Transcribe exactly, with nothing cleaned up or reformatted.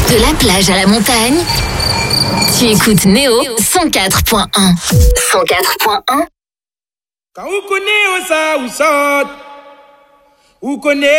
De la plage à la montagne, tu écoutes Néo cent quatre point un. cent quatre point un. Quand vous connaissez ça ou ça, vous connaissez